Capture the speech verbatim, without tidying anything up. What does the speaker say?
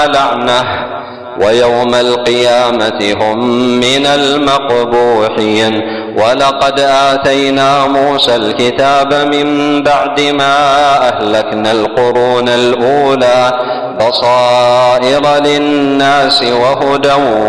لعنة ويوم القيامة هم من المقبوحين. ولقد آتينا موسى الكتاب من بعد ما أهلكنا القرون الأولى بصائر للناس وهدى